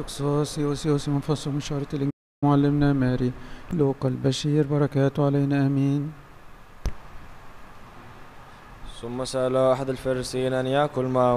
دوكسوس من فصل مشارة الإنجيل معلمنا ماري لوقا البشير بركاته علينا آمين. ثم سأل أحد الفريسيين أن يأكل معه،